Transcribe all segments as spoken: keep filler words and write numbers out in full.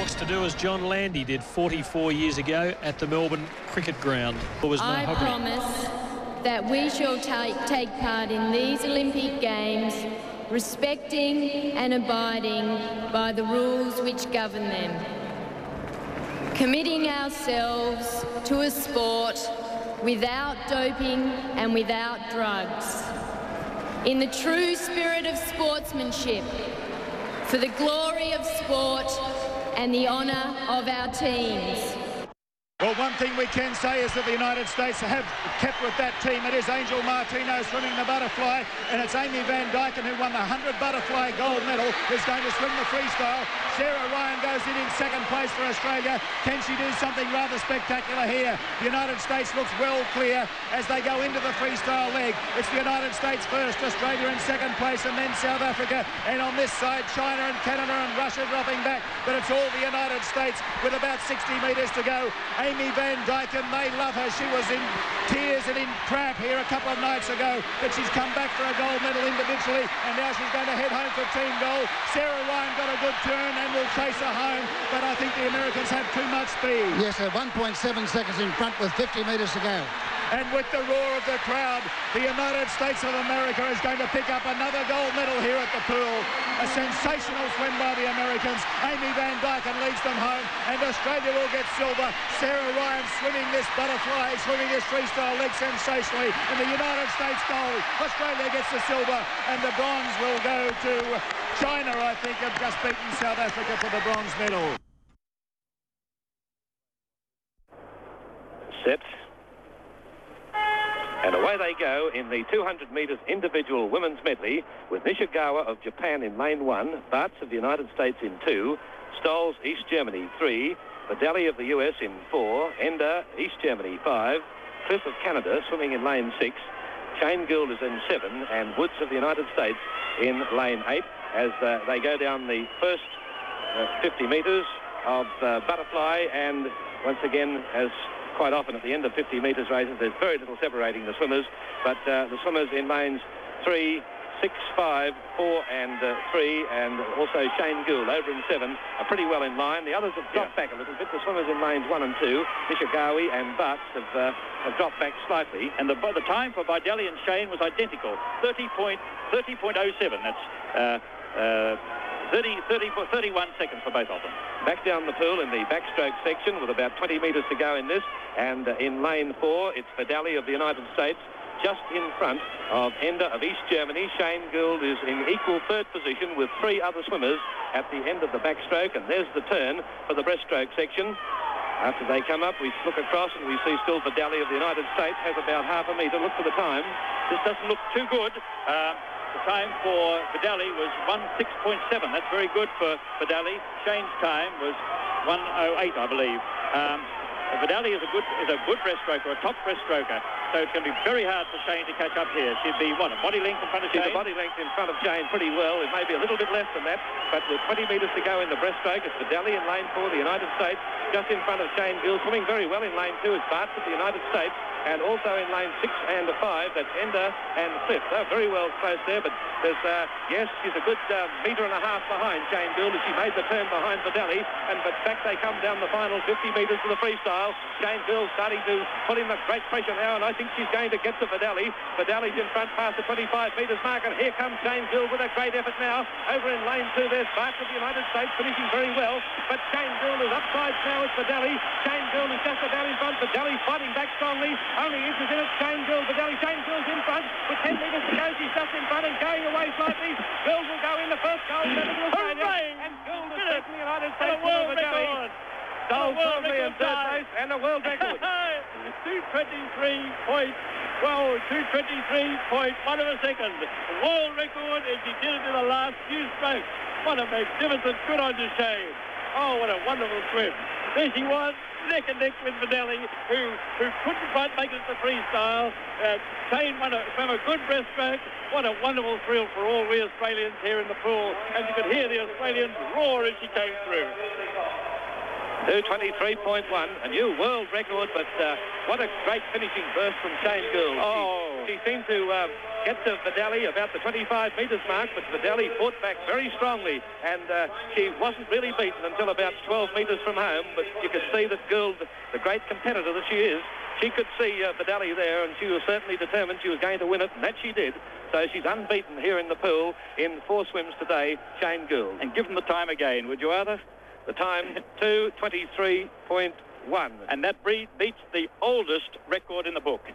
wants to do as John Landy did forty-four years ago at the Melbourne Cricket Ground. It was I mahogany. promise that we shall ta- take part in these Olympic Games respecting and abiding by the rules which govern them, committing ourselves to a sport without doping and without drugs, in the true spirit of sportsmanship, for the glory of sport and the honour of our teams. Well, one thing we can say is that the United States have kept with that team. It is Angel Martino swimming the butterfly, and it's Amy Van Dyken, who won the one hundred butterfly gold medal, who's going to swim the freestyle. Sarah Ryan goes in in second place for Australia. Can she do something rather spectacular here? The United States looks well clear as they go into the freestyle leg. It's the United States first, Australia in second place, and then South Africa. And on this side, China and Canada and Russia dropping back. But it's all the United States with about sixty metres to go. Amy Van Dyken, they love her. She was in tears and in crap here a couple of nights ago, but she's come back for a gold medal individually, and now she's going to head home for team gold. Sarah Ryan got a good turn and will chase her home, but I think the Americans have too much speed. Yes, they're one point seven seconds in front with fifty metres to go. And with the roar of the crowd, the United States of America is going to pick up another gold medal here at the pool. A sensational swim by the Americans. Amy Van Dyken leads them home, and Australia will get silver. Sarah Ryan swimming this butterfly, swimming this freestyle leg sensationally. And the United States gold. Australia gets the silver, and the bronze will go to China, I think, have just beaten South Africa for the bronze medal. Set. And away they go in the two hundred metres individual women's medley with Nishikawa of Japan in lane one, Bartz of the United States in two, Stolz, East Germany, three, Vidali of the U S in four, Ender, East Germany, five, Cliff of Canada swimming in lane six, Shane Gould is in seven, and Woods of the United States in lane eight as uh, they go down the first uh, fifty metres of uh, butterfly. And once again, as quite often at the end of fifty metres races, there's very little separating the swimmers, but uh, the swimmers in lanes three, six, five, four and uh, three, and also Shane Gould over in seven are pretty well in line. The others have dropped yeah. back a little bit. The swimmers in lanes one and two, Nishikawa and Bartz, have, uh, have dropped back slightly. And the, the time for Vidali and Shane was identical, thirty point oh seven. That's uh, uh, thirty, thirty, thirty-one seconds for both of them. Back down the pool in the backstroke section with about twenty metres to go in this, and uh, in lane four it's Vidali of the United States just in front of Ender of East Germany. Shane Gould is in equal third position with three other swimmers at the end of the backstroke, and there's the turn for the breaststroke section. After they come up, we look across and we see still Vidali of the United States has about half a metre. Look for the time. This doesn't look too good. Uh, The time for Vidali was one six point seven. That's very good for Vidali. Shane's time was one oh eight, I believe. Um, Vidali is a good is a good breaststroker, a top breaststroker. So it's going to be very hard for Shane to catch up here. She'd be, what, a body length in front of Shane? She's a body length in front of Shane pretty well. It may be a little bit less than that, but with twenty metres to go in the breaststroke, it's Vidali in lane four, the United States, just in front of Shane Gould. Swimming very well in lane two is Bartz of the United States, and also in lane six and five, that's Ender and Cliff. They're very well close there, but there's, uh, yes, she's a good uh, metre and a half behind Shane Gould as she made the turn behind Vidali, and but back they come down the final fifty metres to the freestyle. Shane Gould starting to put in the great pressure now, and I think she's going to get to Vidali. Vidali's in front past the twenty-five metres mark, and here comes Shane Gould with a great effort now. Over in lane two, there's Bartz of the United States finishing very well, but Shane Gould is upside now with Vidali. Shane Gould is just about in front. Vidali fighting back strongly. Only inches in it. Shane Gould, Vidali. Shane Gould's in front with ten metres to go. She's just in front and going away slightly. Gould will go in the first gold medal to Australia. And Gould is taking the United States world Vidali. record. Gold firmly in third place and a world record. two twenty-three point twelve, two twenty-three point one of a second. World record, and she did it in the last few strokes. What a magnificent, good on you, Shane. Oh, what a wonderful swim. There she was, neck and neck with Vidali, who, who couldn't quite make it to freestyle. Uh, Shane won a, from a good breaststroke. What a wonderful thrill for all we Australians here in the pool. And you could hear the Australians roar as she came through. two twenty-three point one, a new world record, but uh, what a great finishing burst from Shane Gould. Oh. She, she seemed to uh, get to Vidali about the twenty-five metres mark, but Vidali fought back very strongly, and uh, she wasn't really beaten until about twelve metres from home, but you could see that Gould, the great competitor that she is, she could see uh, Vidali there, and she was certainly determined she was going to win it, and that she did. So she's unbeaten here in the pool in four swims today, Shane Gould. And give them the time again, would you, Arthur? The time, two twenty-three point one. And that bre- beats the oldest record in the book.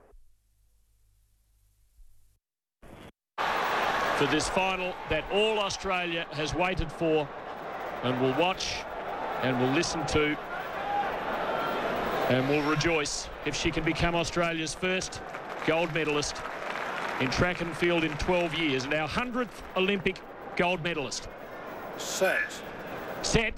For this final that all Australia has waited for and will watch and will listen to and will rejoice if she can become Australia's first gold medalist in track and field in twelve years and our hundredth Olympic gold medalist. Set. Set.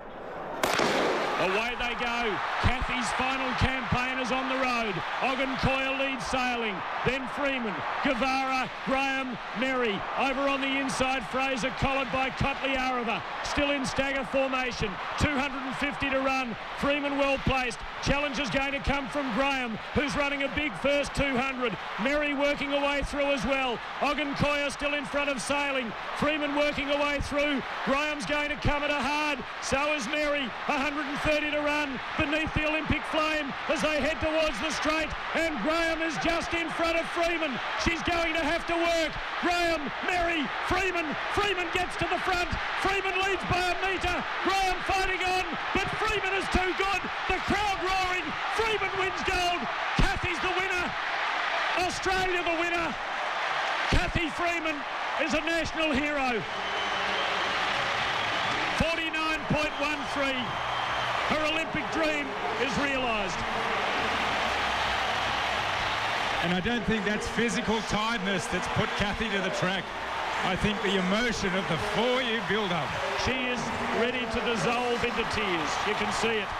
Away they go. Cathy's final campaign is on the road. Ogunkoya leads sailing. Then Freeman, Guevara, Graham, Merry. Over on the inside, Fraser collared by Cotley Arava. Still in stagger formation. two hundred fifty to run. Freeman well placed. Challenge is going to come from Graham, who's running a big first two hundred. Merry working away through as well. Ogunkoya still in front of sailing. Freeman working away through. Graham's going to come at a hard. So is Merry. one hundred thirty to run beneath the Olympic flame as they head towards the straight, and Graham is just in front of Freeman. She's going to have to work. Graham, Merry, Freeman. Freeman gets to the front. Freeman leads by a metre. Graham fighting on, but Freeman is too good. The crowd roaring. Freeman wins gold. Cathy's the winner. Australia the winner. Cathy Freeman is a national hero. forty-nine point one three. Her Olympic dream is realised. And I don't think that's physical tiredness that's put Cathy to the track. I think the emotion of the four-year build-up. She is ready to dissolve into tears. You can see it.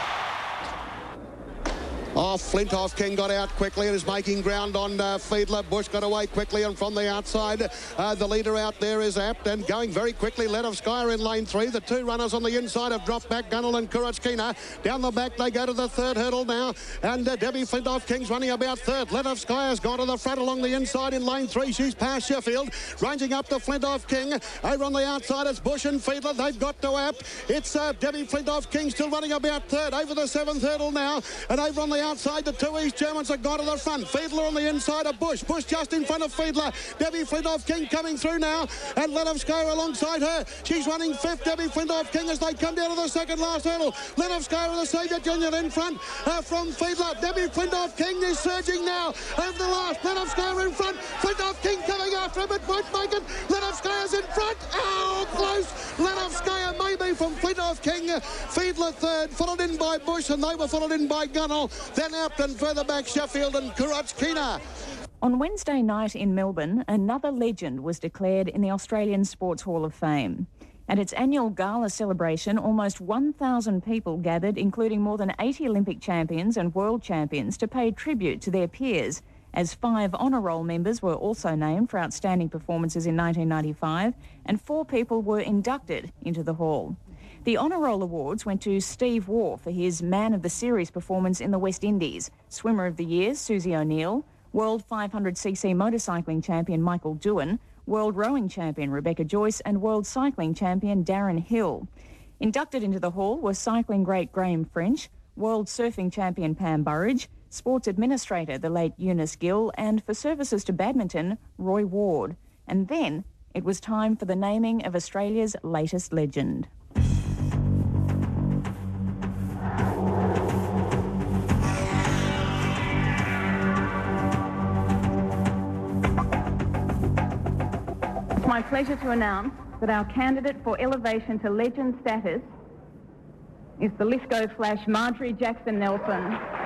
Oh, Flintoff King got out quickly and is making ground on uh, Fiedler. Bush got away quickly, and from the outside, uh, the leader out there is Apt and going very quickly. Let of Skyer in lane three. The two runners on the inside have dropped back. Gunnell and Kurachkina. Down the back, they go to the third hurdle now. And uh, Debbie Flintoff King's running about third. Let of Skyer's gone to the front along the inside in lane three. She's past Sheffield. Ranging up to Flintoff King. Over on the outside, it's Bush and Fiedler. They've got to Apt. It's uh, Debbie Flintoff King still running about third. Over the seventh hurdle now. And over on the outside, the two East Germans have gone to the front. Fiedler on the inside of Bush. Bush just in front of Fiedler. Debbie Flintoff King coming through now, and Lenovskaya alongside her. She's running fifth. Debbie Flintoff King as they come down to the second last hurdle. Lenovskaya with the Saviour Junior in front uh, from Fiedler. Debbie Flintoff King is surging now over the last. Lenovskaya in front. Flintoff King coming after him, but won't make it. Lenovskaya's in front. Oh, close. Lenovskaya maybe from Flintoff King. Fiedler third, followed in by Bush, and they were followed in by Gunnell. Then Apt, and further back Sheffield and Kurachkina. On Wednesday night in Melbourne, another legend was declared in the Australian Sports Hall of Fame. At its annual gala celebration, almost one thousand people gathered, including more than eighty Olympic champions and world champions, to pay tribute to their peers, as five honour roll members were also named for outstanding performances in nineteen ninety-five, and four people were inducted into the hall. The Honour Roll Awards went to Steve Waugh for his Man of the Series performance in the West Indies, Swimmer of the Year Susie O'Neill, World five hundred c c motorcycling champion Michael Doohan, World Rowing champion Rebecca Joyce, and World Cycling champion Darren Hill. Inducted into the hall were cycling great Graham French, World Surfing champion Pam Burridge, Sports Administrator the late Eunice Gill, and for services to badminton, Roy Ward. And then it was time for the naming of Australia's latest legend. It's my pleasure to announce that our candidate for elevation to legend status is the Lithgow Flash Marjorie Jackson Nelson.